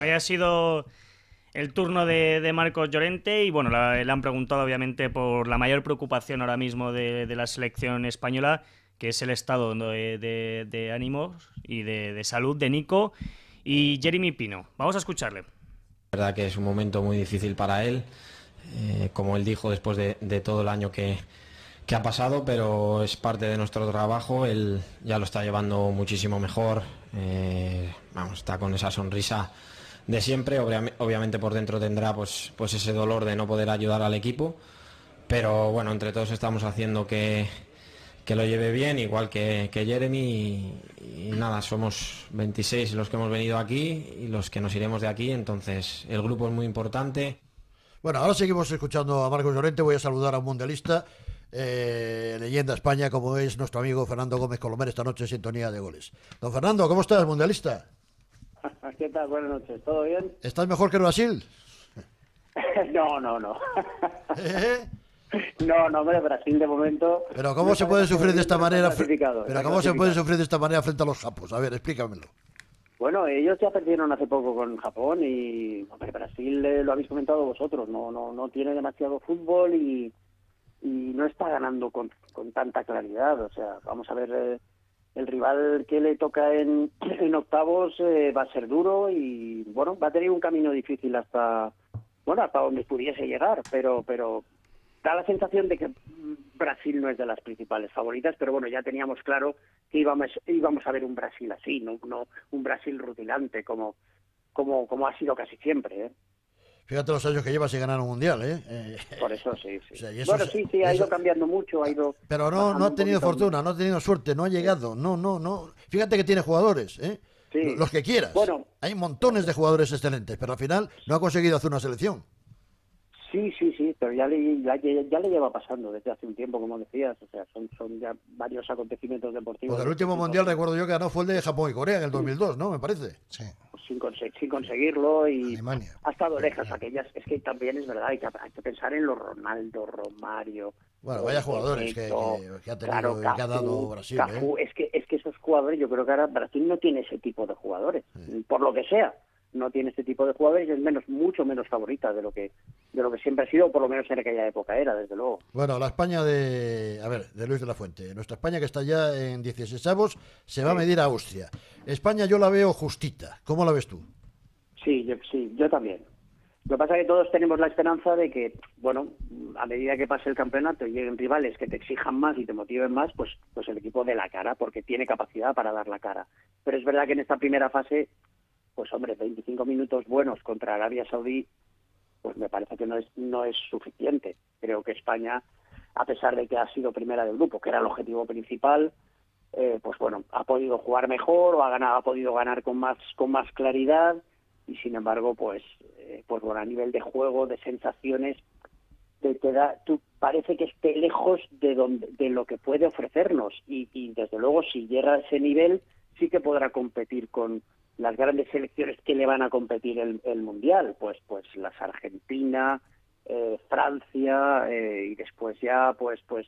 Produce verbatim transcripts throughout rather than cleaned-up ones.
Haya sido el turno de, de Marcos Llorente y bueno, la- le han preguntado obviamente por la mayor preocupación ahora mismo de, de la selección española, que es el estado de, de- de ánimos y de, de salud de Nico y Jeremy Pino. Vamos a escucharle. La verdad que es un momento muy difícil para él, eh, como él dijo después de, de todo el año que, que ha pasado, pero es parte de nuestro trabajo. Él ya lo está llevando muchísimo mejor, eh, vamos, está con esa sonrisa de siempre. Obvia- obviamente por dentro tendrá pues, pues ese dolor de no poder ayudar al equipo, pero bueno, entre todos estamos haciendo que, que lo lleve bien, igual que, que Jeremy, y, y nada, somos veintiséis los que hemos venido aquí y los que nos iremos de aquí, entonces el grupo es muy importante. Bueno, ahora seguimos escuchando a Marcos Llorente. Voy a saludar a un mundialista, eh, leyenda España, como es nuestro amigo Fernando Gómez Colomer, esta noche en sintonía de goles. Don Fernando, ¿cómo estás, mundialista? ¿Qué tal? Buenas noches. ¿Todo bien? ¿Estás mejor que Brasil? No, no, no. ¿Eh? No, no, hombre, Brasil de momento. Pero ¿cómo me se parece puede que sufrir de esta está manera? clasificado, Pero está ¿cómo se puede clasificado. sufrir de esta manera frente a los japos? A ver, explícamelo. Bueno, ellos ya perdieron hace poco con Japón y hombre, Brasil eh, lo habéis comentado vosotros, no, no, no tiene demasiado fútbol y, y no está ganando con, con tanta claridad. O sea, vamos a ver, eh, el rival que le toca en, en octavos eh, va a ser duro y bueno, va a tener un camino difícil hasta bueno hasta donde pudiese llegar, pero pero da la sensación de que mm, Brasil no es de las principales favoritas, pero bueno, ya teníamos claro que íbamos íbamos a ver un Brasil así, no no un Brasil rutilante como como como ha sido casi siempre, ¿eh? Fíjate los años que lleva sin ganar un mundial, ¿eh? Eh, Por eso sí, o sí. sea, y eso Bueno, se- sí, sí, ha eso- ido cambiando mucho, ha ido Pero no, no bajando ha un tenido poquito. fortuna, no ha tenido suerte, no ha llegado, no, no, no. Fíjate que tiene jugadores, ¿eh? Lo- Sí. Los que quieras. Bueno, Hay montones de jugadores excelentes, pero al final no ha conseguido hacer una selección. sí, sí, sí, pero ya le, ya, ya- ya le lleva pasando desde hace un tiempo, como decías, o sea, son, son ya varios acontecimientos deportivos. Pues el de este último tipo, mundial recuerdo yo que ganó fue el de Japón y Corea en el dos mil dos, ¿no? Me parece. Sí, pues, sin, conse- sin conseguirlo y Alemania. ha estado lejos aquellas. Es que también es verdad, hay que, hay que pensar en los Ronaldo, Romario. Bueno, eh, vaya jugadores que, Bebeto, que- que ha claro, tenido y que ha dado Cafú, Brasil, Cafú. ¿eh? Es que es que esos jugadores, yo creo que ahora Brasil no tiene ese tipo de jugadores, por lo que sea. No tiene este tipo de jugadores y es menos, mucho menos favorita de lo que de lo que siempre ha sido, o por lo menos en aquella época era, desde luego. Bueno, la España de, a ver, de Luis de la Fuente. Nuestra España que está ya en dieciséis se va a medir a Austria. España yo la veo justita. ¿Cómo la ves tú? Sí, yo, sí, yo también. Lo que pasa es que todos tenemos la esperanza de que, bueno, a medida que pase el campeonato y lleguen rivales que te exijan más y te motiven más, pues, pues el equipo dé la cara, porque tiene capacidad para dar la cara. Pero es verdad que en esta primera fase, pues hombre, veinticinco minutos buenos contra Arabia Saudí, pues me parece que no es, no es suficiente. Creo que España, a pesar de que ha sido primera del grupo, que era el objetivo principal, eh, pues bueno, ha podido jugar mejor o ha ganado, ha podido ganar con más, con más claridad. Y sin embargo, pues, eh, pues bueno, a nivel de juego, de sensaciones, te, te da, tú parece que esté lejos de donde, de lo que puede ofrecernos y, y desde luego si llega a ese nivel sí que podrá competir con las grandes selecciones que le van a competir el, el mundial, pues, pues las Argentina, eh, Francia eh, y después ya, pues, pues.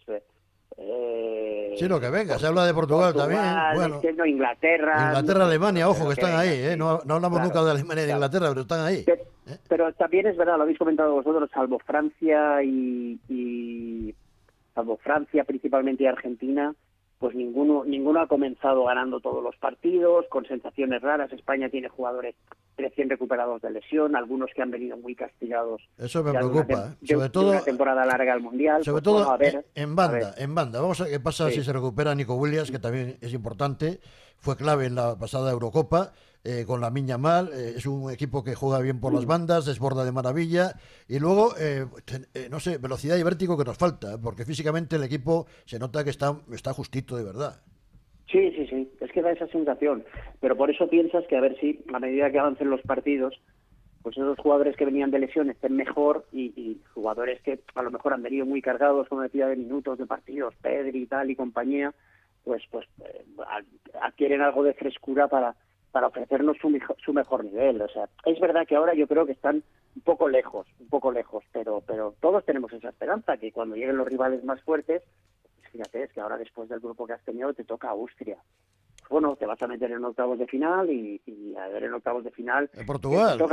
Eh, Sí, lo que venga. Se habla de Portugal, también. Bueno, es que no, Inglaterra. Inglaterra, Alemania, ojo, Pero que están ahí, venga, ¿eh? sí. No, no hablamos Claro, nunca de Alemania y de claro. Inglaterra, pero están ahí. Pe- ¿eh? Pero también es verdad, lo habéis comentado vosotros, salvo Francia y, y salvo Francia principalmente y Argentina, pues ninguno ninguno ha comenzado ganando todos los partidos, con sensaciones raras. España tiene jugadores recién recuperados de lesión, algunos que han venido muy castigados. Eso me ya de una preocupa, tem- ¿eh? de- Sobre de todo, una temporada larga al Mundial. sobre pues, todo bueno, a ver, en, en a banda, ver. en banda. Vamos a ver qué pasa Sí. si se recupera Nico Williams, que también es importante. Fue clave en la pasada Eurocopa. Eh, con la Miña Mal, eh, es un equipo que juega bien por las bandas, desborda de maravilla y luego, eh, ten- eh, no sé, velocidad y vértigo que nos falta, ¿eh? Porque físicamente el equipo se nota que está, está justito de verdad. Sí, sí, sí, es que da esa sensación. Pero por eso piensas que a ver si a medida que avancen los partidos, pues esos jugadores que venían de lesión estén mejor y, y jugadores que a lo mejor han venido muy cargados, como decía, de minutos, de partidos, Pedri y tal y compañía, pues pues eh, ad- adquieren algo de frescura para para ofrecernos su, mejo- su mejor nivel. O sea, es verdad que ahora yo creo que están un poco lejos, un poco lejos, pero pero todos tenemos esa esperanza que cuando lleguen los rivales más fuertes, fíjate, es que ahora después del grupo que has tenido te toca Austria. bueno, te vas a meter en octavos de final y, y a ver en octavos de final. En Portugal.